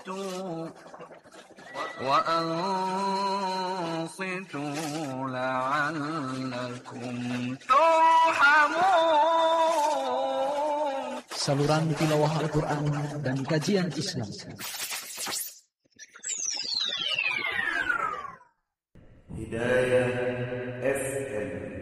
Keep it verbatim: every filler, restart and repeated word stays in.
وأنصتوا وأنصتوا لعلكم ترحمون. Saluran tilawah Al-Quran dan kajian Islam. Hidayah F M.